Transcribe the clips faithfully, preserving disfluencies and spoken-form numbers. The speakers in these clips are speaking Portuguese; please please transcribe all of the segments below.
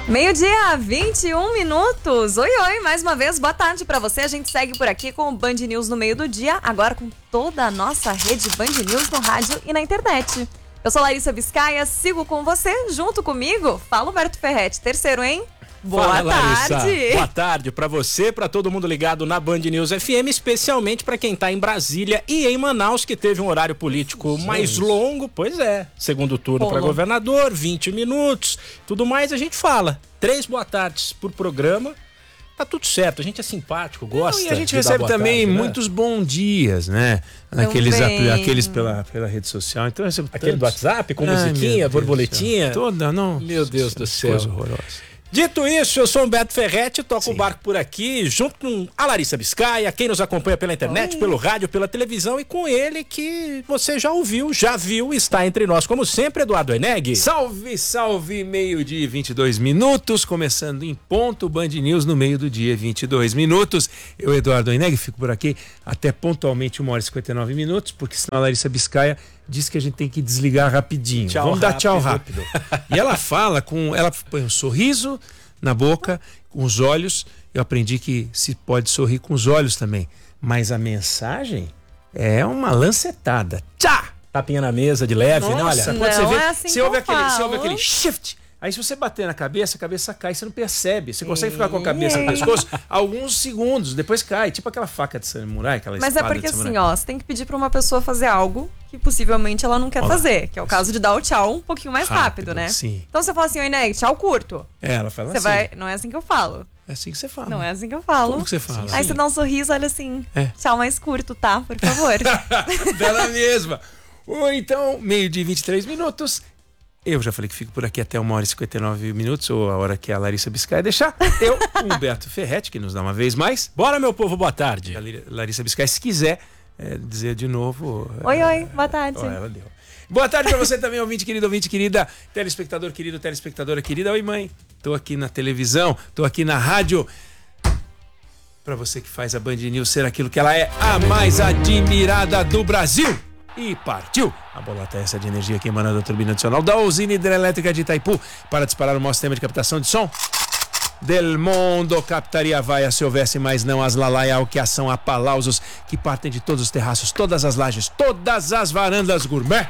Meio-dia, vinte e um minutos. Oi, oi, mais uma vez, boa tarde pra você. A gente segue por aqui com o Band News no meio do dia, agora com toda a nossa rede Band News no rádio e na internet. Eu sou Larissa Biscaia, sigo com você, junto comigo, fala Humberto Ferretti, terceiro, hein? Boa Fala, tarde. Larissa. Boa tarde pra você, pra todo mundo ligado na Band News F M, especialmente pra quem tá em Brasília e em Manaus, que teve um horário político Sim. mais longo. Pois é, segundo turno pra governador, vinte minutos, tudo mais a gente fala. Três boa tardes por programa. Tá tudo certo, a gente é simpático, gosta. Não, e a gente recebe também tarde, muitos né? bons dias, né? Aqueles, aqueles pela, pela rede social. Então, Aquele tantos... do WhatsApp com Ai, musiquinha, borboletinha. Toda, não. Meu Deus do céu. Coisa horrorosa. Dito isso, eu sou o Humberto Ferretti, toco Sim. o barco por aqui, junto com a Larissa Biscaia, quem nos acompanha pela internet, Oi. pelo rádio, pela televisão, e com ele que você já ouviu, já viu, está entre nós, como sempre, Eduardo Oeneg. Salve, salve, meio-dia e vinte e dois minutos, começando em ponto, Band News no meio do dia, vinte e dois minutos. Eu, Eduardo Oeneg, fico por aqui até pontualmente uma hora e cinquenta e nove minutos, porque senão a Larissa Biscaia diz que a gente tem que desligar rapidinho. Tchau Vamos rápido. dar tchau rápido. E ela fala com... Ela põe um sorriso na boca, com os olhos. Eu aprendi que se pode sorrir com os olhos também. Mas a mensagem é uma lancetada. Tchá! Tapinha na mesa de leve, Nossa, né? Olha, quando não, você vê, é assim você, ouve eu aquele, você ouve falo. aquele shift... Aí se você bater na cabeça, a cabeça cai, você não percebe. Você consegue ficar com a cabeça no pescoço alguns segundos, depois cai. Tipo aquela faca de samurai, aquela Mas é espada porque de samurai. assim, ó, você tem que pedir pra uma pessoa fazer algo que possivelmente ela não quer Olá. fazer. Que é o caso de dar o tchau um pouquinho mais rápido, Rápido, né? sim. Então você fala assim, oi, Neg, tchau curto. É, ela fala Você assim. vai... Não é assim que eu falo. É assim que você fala. Não é assim que eu falo. Como que você fala? Aí Sim. você dá um sorriso, olha assim. É. Tchau mais curto, tá? Por favor. Dela mesma. Ou então, meio-dia e vinte e três minutos. Eu já falei que fico por aqui até uma hora e cinquenta e nove minutos, ou a hora que a Larissa Biscaia deixar. Eu, Humberto Ferretti, que nos dá uma vez mais. Bora, meu povo, boa tarde. A Larissa Biscaia, se quiser é, dizer de novo. Oi, é, oi, boa tarde. Ó, ela deu. Boa tarde pra você também, ouvinte querido, ouvinte querida, telespectador querido, telespectadora querida. Oi, mãe. Tô aqui na televisão, tô aqui na rádio. Pra você que faz a Band News ser aquilo que ela é, a mais admirada do Brasil. E partiu! A bolota é essa de energia que emana da turbina adicional da usina hidrelétrica de Itaipu para disparar o maior sistema de captação de som del mundo. Captaria vaia se houvesse, mas não as lalaia, o que ação aplausos que partem de todos os terraços, todas as lajes, todas as varandas gourmet.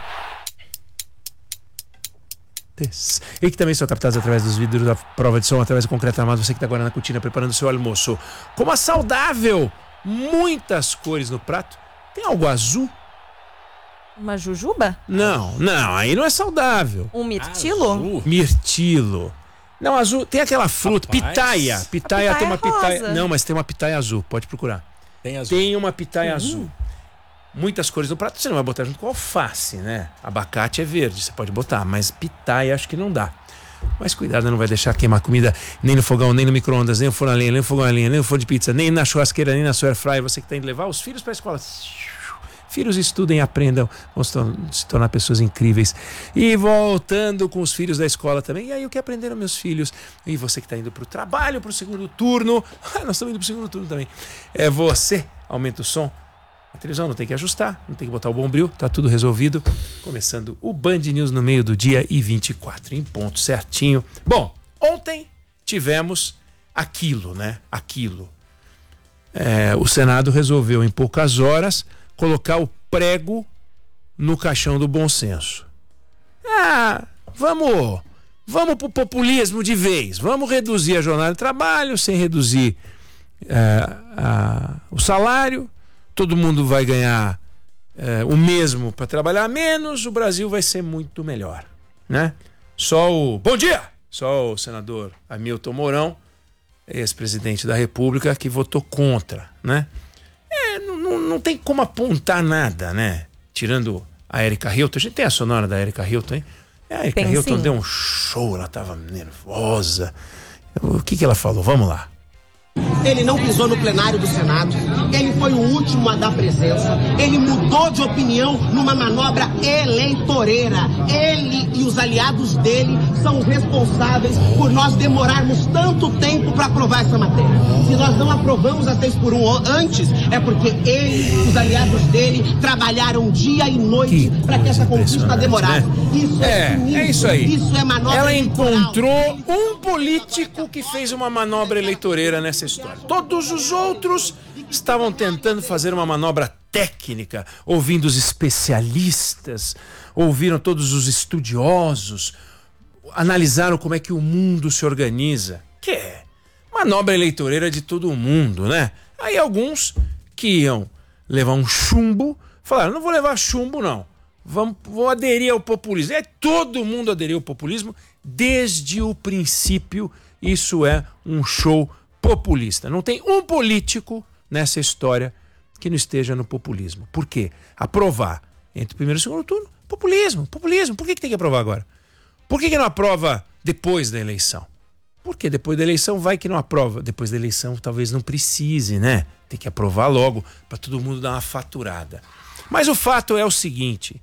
E que também são captados através dos vidros da prova de som, através do concreto armado. Você que está agora na cortina preparando o seu almoço. Como a saudável, muitas cores no prato. Tem algo azul? Uma jujuba? Não, não, aí não é saudável. Um mirtilo? Azul. Mirtilo. Não, azul, tem aquela fruta, Rapaz. pitaia. Pitaia A tem uma pitaia pitaia. rosa. Não, mas tem uma pitaia azul, pode procurar. Tem azul. Tem uma pitaia Uhum. azul. Muitas cores no prato, você não vai botar junto com alface, né? Abacate é verde, você pode botar, mas pitaia acho que não dá. Mas cuidado, não vai deixar queimar comida nem no fogão, nem no micro-ondas, nem no forno a lenha, nem no fogão a lenha, nem no forno de pizza, nem na churrasqueira, nem na sua air fryer. Você que tem que levar os filhos para a escola. Filhos estudem, aprendam, vão se tor- se tornar pessoas incríveis. E voltando com os filhos da escola também. E aí, o que aprenderam meus filhos? E você que está indo para o trabalho, para o segundo turno. Nós estamos indo para o segundo turno também. É você, aumenta o som. A televisão não tem que ajustar, não tem que botar o bombril, tá tudo resolvido. Começando o Band News no meio do dia e vinte e quatro, em ponto certinho. Bom, ontem tivemos aquilo, né? Aquilo. É, o Senado resolveu em poucas horas colocar o prego no caixão do bom senso. Ah, vamos, vamos pro populismo de vez. Vamos reduzir a jornada de trabalho sem reduzir é, a, o salário. Todo mundo vai ganhar é, o mesmo para trabalhar menos. O Brasil vai ser muito melhor, né? Só o bom dia, só o senador Hamilton Mourão, ex-presidente da República, que votou contra, né? É, não, não, não tem como apontar nada, né? Tirando a Erika Hilton. A gente tem a sonora da Erika Hilton, hein? A Erika Tem, Hilton sim. deu um show, ela tava nervosa. O que que ela falou? Vamos lá. ele não pisou no plenário do Senado, ele foi o último a dar presença, ele mudou de opinião numa manobra eleitoreira. Ele e os aliados dele são os responsáveis por nós demorarmos tanto tempo para aprovar essa matéria. Se nós não aprovamos a seis por um antes, é porque ele e os aliados dele trabalharam dia e noite para que essa conquista demorasse. Né? Isso é, é, cinismo, é isso aí. Isso é manobra Ela eleitoral. encontrou um político que fez uma manobra eleitoreira nessa história. Todos os outros estavam tentando fazer uma manobra técnica, ouvindo os especialistas, ouviram todos os estudiosos, analisaram como é que o mundo se organiza. Que é manobra eleitoreira de todo mundo, né? Aí alguns que iam levar um chumbo, falaram, não vou levar chumbo não, Vamos, vou aderir ao populismo. É, todo mundo aderiu ao populismo desde o princípio. Isso é um show populista. Não tem um político nessa história que não esteja no populismo. Por quê? Aprovar entre o primeiro e o segundo turno, populismo, populismo. Por que, que tem que aprovar agora? Por que, que não aprova depois da eleição? Porque depois da eleição vai que não aprova. Depois da eleição talvez não precise, né? Tem que aprovar logo para todo mundo dar uma faturada. Mas o fato é o seguinte,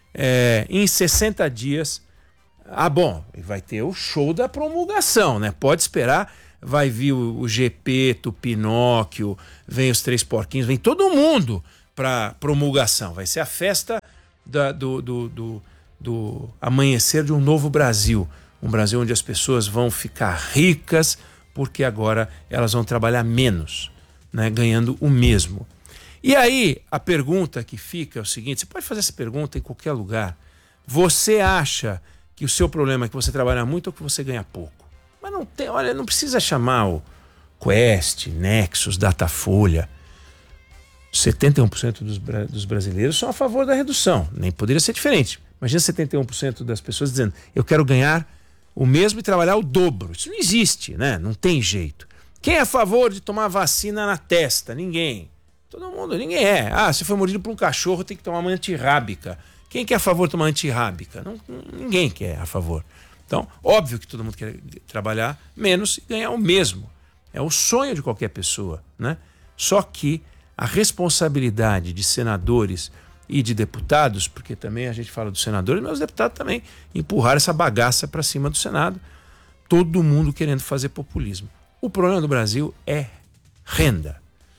é, em sessenta dias, ah bom, vai ter o show da promulgação, né? Pode esperar, vai vir o, o G P, o Pinóquio, vem os Três Porquinhos, vem todo mundo para promulgação. Vai ser a festa da, do, do, do, do amanhecer de um novo Brasil. Um Brasil onde as pessoas vão ficar ricas porque agora elas vão trabalhar menos, né? Ganhando o mesmo. E aí, a pergunta que fica é o seguinte, você pode fazer essa pergunta em qualquer lugar. Você acha que o seu problema é que você trabalha muito ou que você ganha pouco? Mas não tem, olha, não precisa chamar o Quest, Nexus, Datafolha. setenta e um por cento dos, dos brasileiros são a favor da redução. Nem poderia ser diferente. Imagina setenta e um por cento das pessoas dizendo, eu quero ganhar o mesmo e trabalhar o dobro. Isso não existe, né? Não tem jeito. Quem é a favor de tomar vacina na testa? Ninguém. Todo mundo, ninguém é. Ah, se foi mordido por um cachorro, tem que tomar uma antirrábica. Quem que é a favor de tomar antirrábica? Não, ninguém quer a favor. Então, óbvio que todo mundo quer trabalhar menos e ganhar o mesmo. É o sonho de qualquer pessoa, né? Só que a responsabilidade de senadores e de deputados, porque também a gente fala dos senadores, mas os deputados também empurraram essa bagaça para cima do Senado. Todo mundo querendo fazer populismo. O problema do Brasil é renda.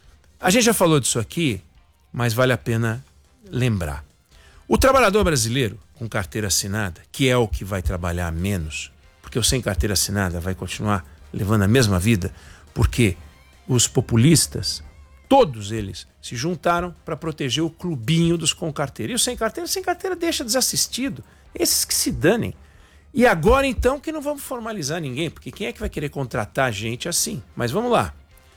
A gente já falou disso aqui, mas vale a pena lembrar. O trabalhador brasileiro com carteira assinada, que é o que vai trabalhar menos, porque o sem carteira assinada vai continuar levando a mesma vida, porque os populistas, todos eles, se juntaram para proteger o clubinho dos com carteira. E o sem carteira, sem carteira deixa desassistido. Esses que se danem. E agora então que não vamos formalizar ninguém, porque quem é que vai querer contratar gente assim? Mas vamos lá.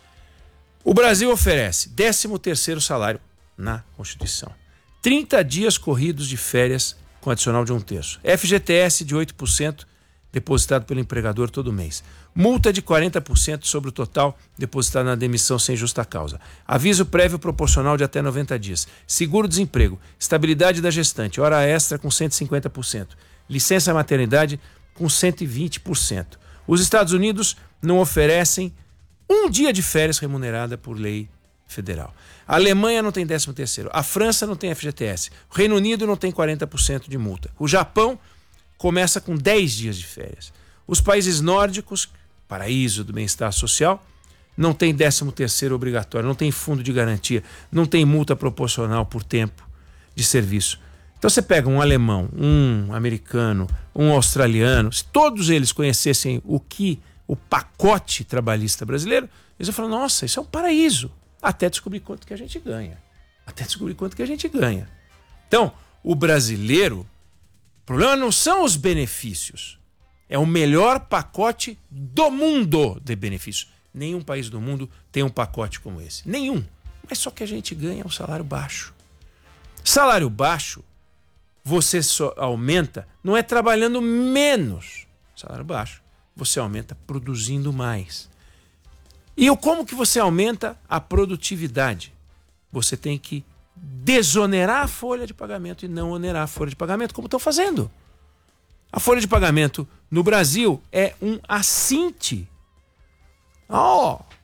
O Brasil oferece décimo terceiro salário na Constituição. trinta dias corridos de férias com adicional de um terço. F G T S de oito por cento depositado pelo empregador todo mês. Multa de quarenta por cento sobre o total depositado na demissão sem justa causa. Aviso prévio proporcional de até noventa dias. Seguro-desemprego. Estabilidade da gestante. Hora extra com cento e cinquenta por cento. Licença maternidade com cento e vinte por cento. Os Estados Unidos não oferecem um dia de férias remunerada por lei federal. A Alemanha não tem décimo terceiro. A França não tem F G T S. O Reino Unido não tem quarenta por cento de multa. O Japão começa com dez dias de férias. Os países nórdicos, paraíso do bem-estar social, não tem décimo terceiro obrigatório, não tem fundo de garantia, não tem multa proporcional por tempo de serviço. Então você pega um alemão, um americano, um australiano, se todos eles conhecessem o que o pacote trabalhista brasileiro, eles vão falar, nossa, isso é um paraíso. Até descobrir quanto que a gente ganha. Até descobrir quanto que a gente ganha. Então, o brasileiro, o problema não são os benefícios. É o melhor pacote do mundo de benefícios. Nenhum país do mundo tem um pacote como esse. Nenhum. Mas só que a gente ganha um salário baixo. Salário baixo, você só aumenta, não é trabalhando menos. Salário baixo, você aumenta produzindo mais. E como que você aumenta a produtividade? Você tem que desonerar a folha de pagamento e não onerar a folha de pagamento, como estão fazendo. A folha de pagamento no Brasil é um assinte. Oh,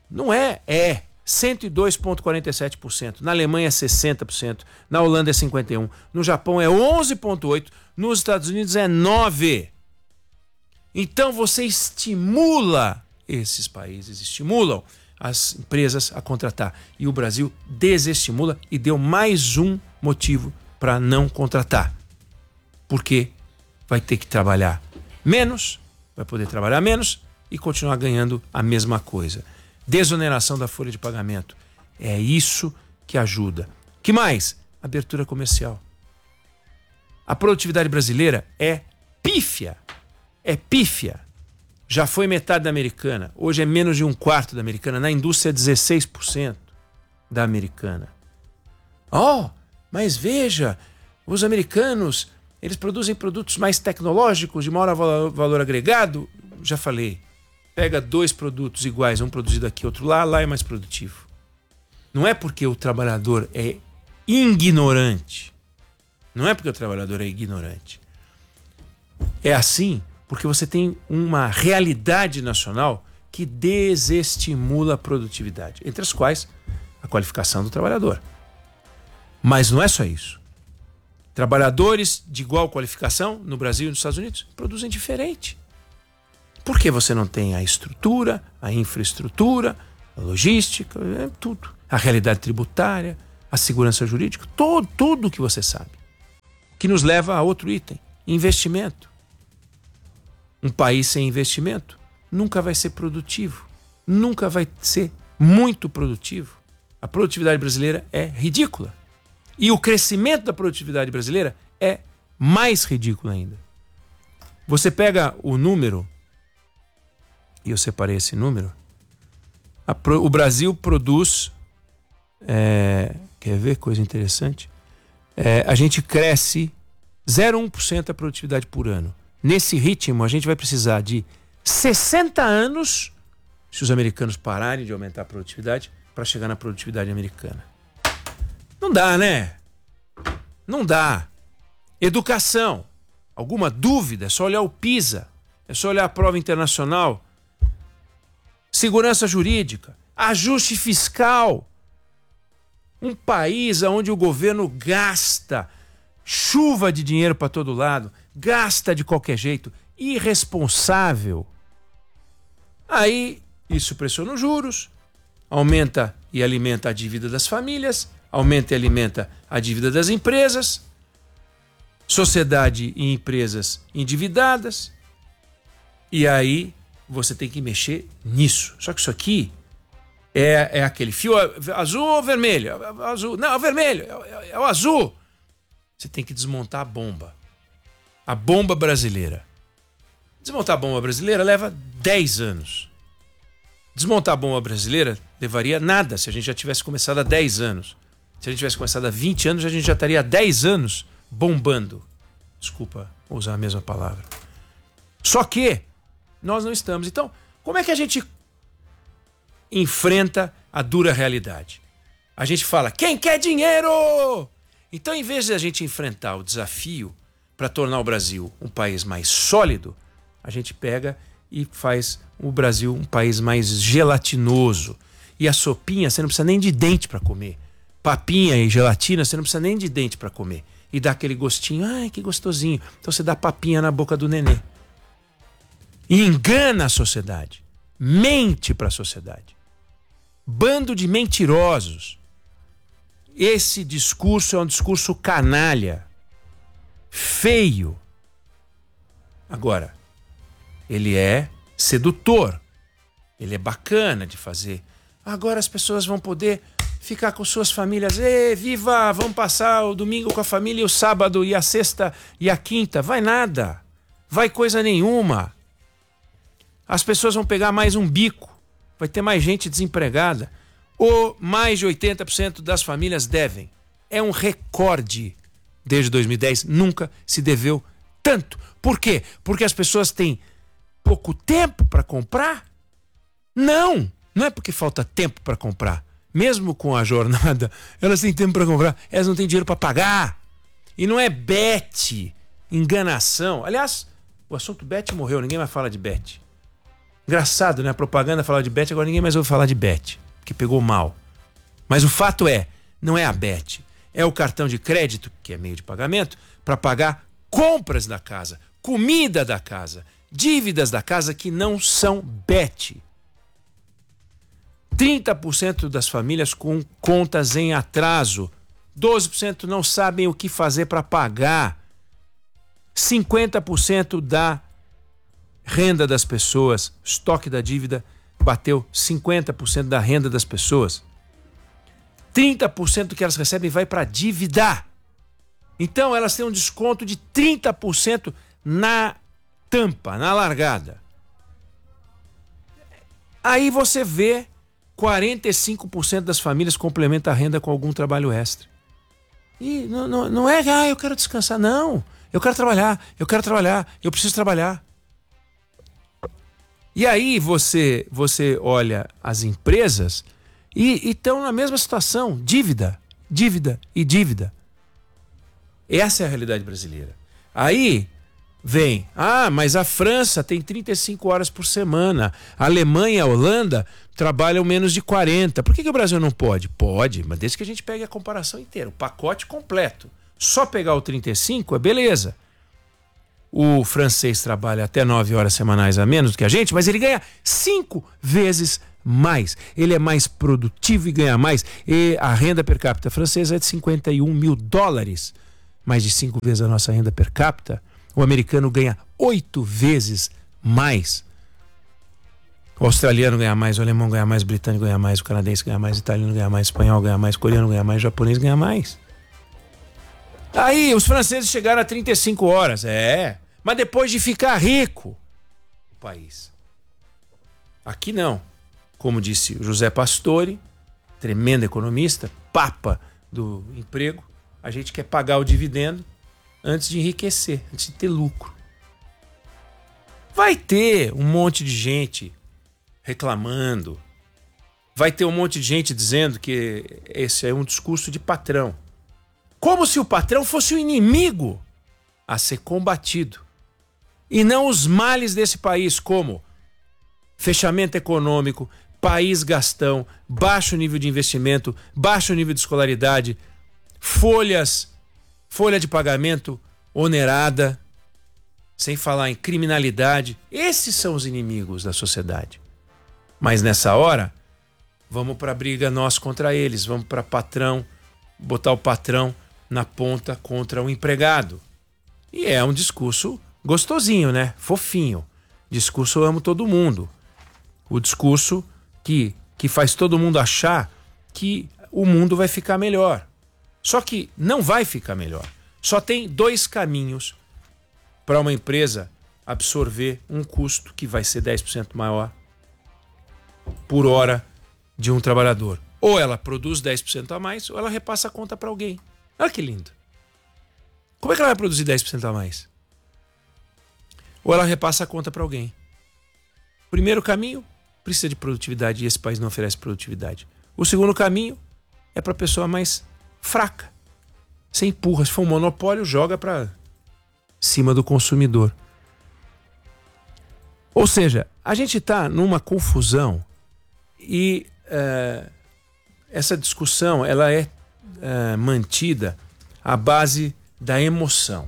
Não é, é cento e dois vírgula quarenta e sete por cento. Na Alemanha é sessenta por cento. Na Holanda é cinquenta e um por cento. No Japão é onze vírgula oito por cento. Nos Estados Unidos é nove por cento. Então você estimula esses países, estimulam as empresas a contratar. E o Brasil desestimula e deu mais um motivo para não contratar. Porque vai ter que trabalhar menos, vai poder trabalhar menos e continuar ganhando a mesma coisa. Desoneração da folha de pagamento. É isso que ajuda. Que mais? Abertura comercial. A produtividade brasileira é pífia. É pífia. Já foi metade da americana. Hoje é menos de um quarto da americana. Na indústria é dezesseis por cento da americana. Oh, mas veja, os americanos, eles produzem produtos mais tecnológicos, de maior valor agregado. Já falei. Pega dois produtos iguais, um produzido aqui, outro lá, lá é mais produtivo. Não é porque o trabalhador é ignorante. Não é porque o trabalhador é ignorante. É assim porque você tem uma realidade nacional que desestimula a produtividade, entre as quais a qualificação do trabalhador. Mas não é só isso. Trabalhadores de igual qualificação no Brasil e nos Estados Unidos produzem diferente. Por que você não tem a estrutura, a infraestrutura, a logística, é tudo. A realidade tributária, a segurança jurídica, todo, tudo que você sabe. Que nos leva a outro item, investimento. Um país sem investimento nunca vai ser produtivo, nunca vai ser muito produtivo. A produtividade brasileira é ridícula. E o crescimento da produtividade brasileira é mais ridículo ainda. Você pega o número, e eu separei esse número, a, o Brasil produz, é, quer ver coisa interessante? É, a gente cresce zero vírgula um por cento da produtividade por ano. Nesse ritmo, a gente vai precisar de sessenta anos, se os americanos pararem de aumentar a produtividade, para chegar na produtividade americana. Não dá, né? Não dá. Educação. Alguma dúvida? É só olhar o PISA. É só olhar a prova internacional. Segurança jurídica. Ajuste fiscal. Um país onde o governo gasta chuva de dinheiro para todo lado, gasta de qualquer jeito, irresponsável. Aí isso pressiona os juros, aumenta e alimenta a dívida das famílias, aumenta e alimenta a dívida das empresas, sociedade e empresas endividadas. E aí você tem que mexer nisso. Só que isso aqui é, é aquele fio azul ou vermelho? Azul. Não, é o vermelho, é, é o azul. Você tem que desmontar a bomba. A bomba brasileira. Desmontar a bomba brasileira leva dez anos. Desmontar a bomba brasileira levaria nada se a gente já tivesse começado há dez anos. Se a gente tivesse começado há vinte anos, a gente já estaria há dez anos bombando. Desculpa usar a mesma palavra. Só que nós não estamos. Então, como é que a gente enfrenta a dura realidade? A gente fala, quem quer dinheiro? Então, em vez de a gente enfrentar o desafio para tornar o Brasil um país mais sólido, a gente pega e faz o Brasil um país mais gelatinoso. E a sopinha, você não precisa nem de dente para comer. Papinha e gelatina, você não precisa nem de dente para comer. E dá aquele gostinho, ai, que gostosinho. Então você dá papinha na boca do nenê. E engana a sociedade. Mente para a sociedade. Bando de mentirosos. Esse discurso é um discurso canalha, feio. Agora, ele é sedutor, ele é bacana de fazer. Agora as pessoas vão poder ficar com suas famílias. Ê, viva, vamos passar o domingo com a família e o sábado e a sexta e a quinta. Vai nada, vai coisa nenhuma. As pessoas vão pegar mais um bico, vai ter mais gente desempregada. Ou mais de oitenta por cento das famílias devem. É um recorde. Desde dois mil e dez nunca se deveu tanto. Por quê? Porque as pessoas têm pouco tempo para comprar? Não, não é porque falta tempo para comprar. Mesmo com a jornada, elas têm tempo para comprar. Elas não têm dinheiro para pagar. E não é bet, enganação. Aliás, o assunto bet morreu, ninguém mais fala de bet. Engraçado, né? A propaganda falava de Bet, agora ninguém mais ouve falar de Bet, porque pegou mal. Mas o fato é, não é a Bet, é o cartão de crédito, que é meio de pagamento, para pagar compras da casa, comida da casa, dívidas da casa que não são Bet. trinta por cento das famílias com contas em atraso, doze por cento não sabem o que fazer para pagar, cinquenta por cento da renda das pessoas, estoque da dívida bateu cinquenta por cento da renda das pessoas. trinta por cento do que elas recebem vai para dívida. Então elas têm um desconto de trinta por cento na tampa, na largada. Aí você vê quarenta e cinco por cento das famílias complementam a renda com algum trabalho extra. E não, não, não é, ah, eu quero descansar. Não, eu quero trabalhar, eu quero trabalhar, eu preciso trabalhar. E aí você, você olha as empresas e estão na mesma situação, dívida, dívida e dívida. Essa é a realidade brasileira. Aí vem, ah, mas a França tem trinta e cinco horas por semana, a Alemanha e a Holanda trabalham menos de quarenta. Por que que o Brasil não pode? Pode, mas desde que a gente pegue a comparação inteira, o pacote completo. Só pegar o trinta e cinco é beleza. O francês trabalha até nove horas semanais a menos do que a gente, mas ele ganha cinco vezes mais. Ele é mais produtivo e ganha mais. E a renda per capita francesa é de cinquenta e um mil dólares. Mais de cinco vezes a nossa renda per capita. O americano ganha oito vezes mais. O australiano ganha mais, o alemão ganha mais, o britânico ganha mais, o canadense ganha mais, o italiano ganha mais, o espanhol ganha mais, o coreano ganha mais, o japonês ganha mais. Aí os franceses chegaram a trinta e cinco horas. É, mas depois de ficar rico o país. Aqui não. Como disse o José Pastore, tremendo economista, papa do emprego, a gente quer pagar o dividendo antes de enriquecer, antes de ter lucro. Vai ter um monte de gente reclamando, vai ter um monte de gente dizendo que esse é um discurso de patrão. Como se o patrão fosse o inimigo a ser combatido. E não os males desse país, como fechamento econômico, país gastão, baixo nível de investimento, baixo nível de escolaridade, folhas, folha de pagamento onerada, sem falar em criminalidade. Esses são os inimigos da sociedade. Mas nessa hora, vamos para a briga nós contra eles, vamos para patrão, botar o patrão na ponta contra o empregado. E é um discurso gostosinho, né? Fofinho. Discurso eu amo todo mundo. O discurso que, que faz todo mundo achar que o mundo vai ficar melhor. Só que não vai ficar melhor. Só tem dois caminhos para uma empresa absorver um custo que vai ser dez por cento maior por hora de um trabalhador. Ou ela produz dez por cento a mais, ou ela repassa a conta para alguém. Olha que lindo. Como é que ela vai produzir dez por cento a mais? Ou ela repassa a conta para alguém. Primeiro caminho, precisa de produtividade e esse país não oferece produtividade. O segundo caminho é para a pessoa mais fraca. Você empurra, se for um monopólio, joga para cima do consumidor. Ou seja, a gente está numa confusão e uh, essa discussão ela é uh, mantida à base da emoção.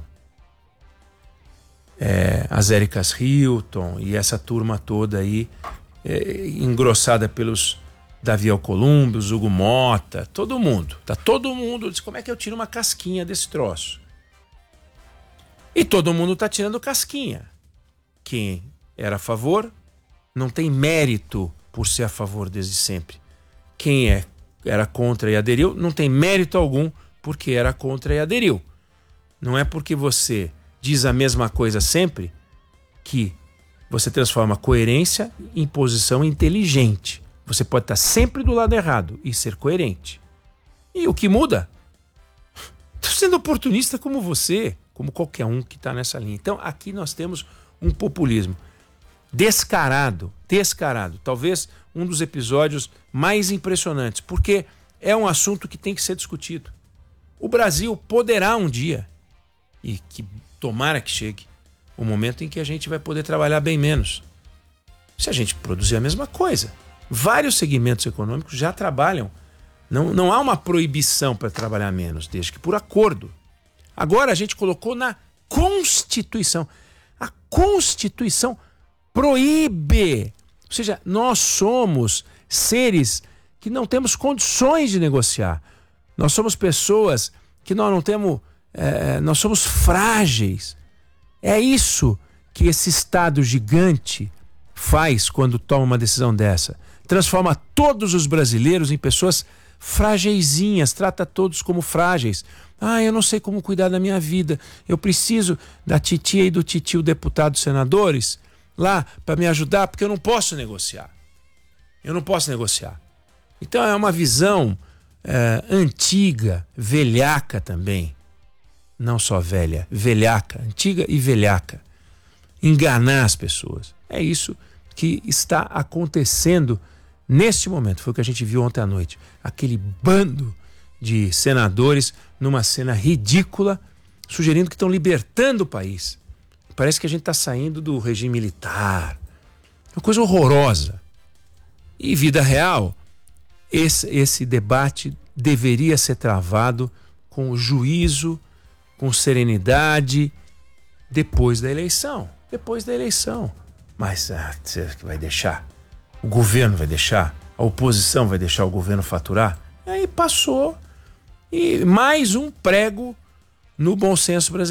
É, as Éricas Hilton e essa turma toda aí, é, engrossada pelos Davi Alcolumbre, Hugo Mota, todo mundo. Tá todo mundo diz, como é que eu tiro uma casquinha desse troço? E todo mundo tá tirando casquinha. Quem era a favor não tem mérito por ser a favor desde sempre. Quem é, era contra e aderiu não tem mérito algum porque era contra e aderiu. Não é porque você diz a mesma coisa sempre que você transforma coerência em posição inteligente. Você pode estar sempre do lado errado e ser coerente. E o que muda? Estou sendo oportunista como você, como qualquer um que está nessa linha. Então aqui nós temos um populismo descarado, descarado. Talvez um dos episódios mais impressionantes, porque é um assunto que tem que ser discutido. O Brasil poderá um dia, e que tomara que chegue, o momento em que a gente vai poder trabalhar bem menos. se a gente produzir a mesma coisa. Vários segmentos econômicos já trabalham. Não, não há uma proibição para trabalhar menos, desde que por acordo. Agora a gente colocou na Constituição. A Constituição proíbe. Ou seja, nós somos seres que não temos condições de negociar. Nós somos pessoas que nós não temos... É, nós somos frágeis. É isso que esse Estado gigante faz quando toma uma decisão dessa. Transforma todos os brasileiros em pessoas frageizinhas, trata todos como frágeis. Ah, eu não sei como cuidar da minha vida. Eu preciso da titia e do titio deputados senadores lá para me ajudar, porque eu não posso negociar. Eu não posso negociar. Então é uma visão é, antiga, velhaca também. Não só velha, velhaca, antiga e velhaca. Enganar as pessoas. É isso que está acontecendo neste momento. Foi o que a gente viu ontem à noite. Aquele bando de senadores numa cena ridícula, sugerindo que estão libertando o país. Parece que a gente está saindo do regime militar. Uma coisa horrorosa. E vida real, esse, esse debate deveria ser travado com juízo, com serenidade, depois da eleição. Depois da eleição. Mas ah, você vai deixar? O governo vai deixar? A oposição vai deixar o governo faturar? Aí passou. E mais um prego no bom senso brasileiro.